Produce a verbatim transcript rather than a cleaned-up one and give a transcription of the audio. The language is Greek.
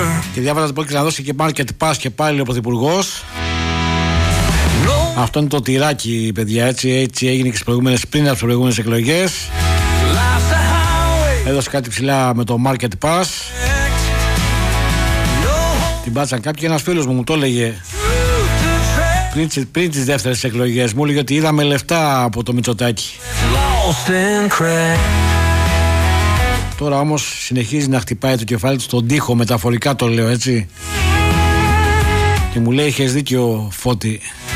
Και διάβαζα ότι μπορεί να δώσει και market pass και πάλι ο Πρωθυπουργός. No. Αυτό είναι το τυράκι, παιδιά, έτσι, έτσι έγινε και στις προηγούμενες, πριν από τις προηγούμενες εκλογές. Έδωσε κάτι ψηλά με το market pass. Την πάτσαν κάποιοι και ένας φίλος μου μου το έλεγε πριν, πριν τις δεύτερες εκλογές. Μου έλεγε ότι είδαμε λεφτά από το Μητσοτάκη. Τώρα όμως συνεχίζει να χτυπάει το κεφάλι του στον τοίχο, μεταφορικά το λέω, έτσι. Και μου λέει, είχες δίκιο, Φώτη.